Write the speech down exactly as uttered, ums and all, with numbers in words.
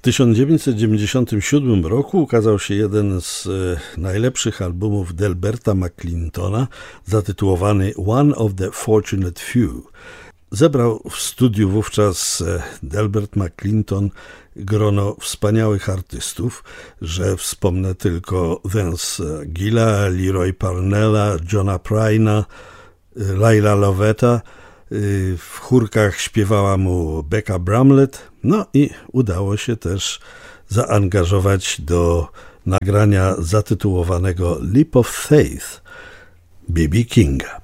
tysiąc dziewięćset dziewięćdziesiątym siódmym roku ukazał się jeden z najlepszych albumów Delberta McClintona, zatytułowany One of the Fortunate Few. Zebrał w studiu wówczas Delbert McClinton grono wspaniałych artystów, że wspomnę tylko Vince Gilla, Leroy Parnella, Johna Pryna, Laila Lovetta. W chórkach śpiewała mu Becca Bramlett, no i udało się też zaangażować do nagrania zatytułowanego Leap of Faith B B Kinga.